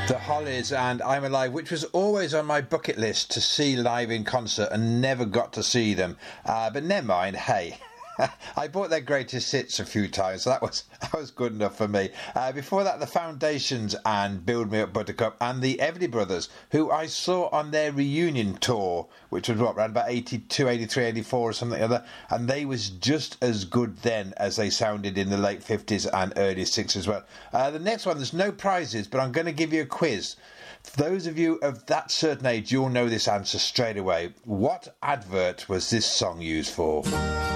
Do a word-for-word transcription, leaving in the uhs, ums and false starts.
The Hollies and I'm Alive, which was always on my bucket list to see live in concert and never got to see them. Uh, but never mind, hey. I bought their greatest hits a few times, so that was that was good enough for me. Uh, before that, the Foundations and Build Me Up Buttercup and the Everly Brothers, who I saw on their reunion tour, which was what, around about eighty-two, eighty-three, eighty-four or something like that, and they was just as good then as they sounded in the late fifties and early sixties as well. Uh, the next one, there's no prizes, but I'm going to give you a quiz. For those of you of that certain age, you'll know this answer straight away. What advert was this song used for?